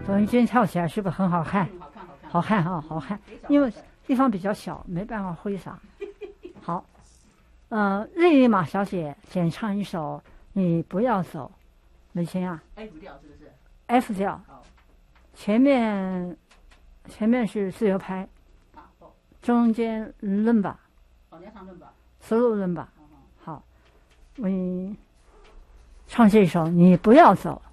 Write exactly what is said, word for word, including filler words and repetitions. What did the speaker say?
董玉娟跳起来是不是很好看？ 好看，好看， 好看哈，好看。因为地方比较小，没办法挥洒。好，呃，瑞丽马小姐演唱一首《你不要走》，美琴啊 ，F 调是不是 ？F 调，前面前面是自由拍，中间伦巴， 哦，你要唱伦巴 ，solo伦巴。好，我唱这首《你不要走》。